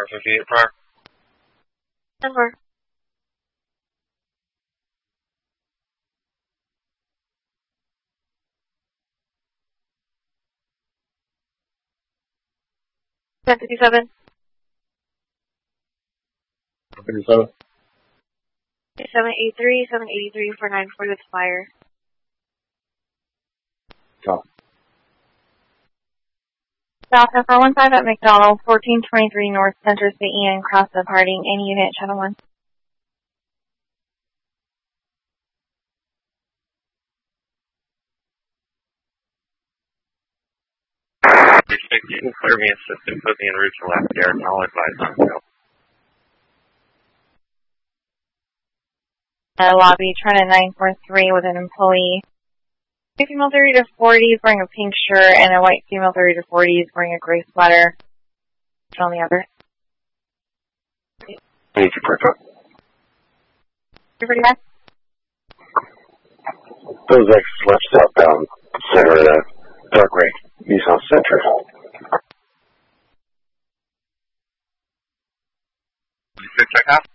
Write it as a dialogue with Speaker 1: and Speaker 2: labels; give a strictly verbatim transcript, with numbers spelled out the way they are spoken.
Speaker 1: Tower fifty-eight prior.
Speaker 2: Number. ten fifty-seven.
Speaker 1: fifty-seven.
Speaker 2: seven eighty-three, seven eighty-three for nine forty with fire.
Speaker 1: Copy.
Speaker 2: Delta four one five at McDonald, fourteen twenty-three North Center Street, Ian, cross the parting, any unit, channel one.
Speaker 1: sixteen, clear me assistant, put me en route to left air, and I'll advise on go.
Speaker 2: Uh, lobby, Trent nine four three with an employee. A female thirty to forty is wearing a pink shirt, and a white female thirty to forty is wearing a gray sweater. On the other.
Speaker 1: I need your perk up.
Speaker 2: You pretty bad?
Speaker 1: Those exits left southbound, center of the dark gray, Nissan Sentra. Six, check out.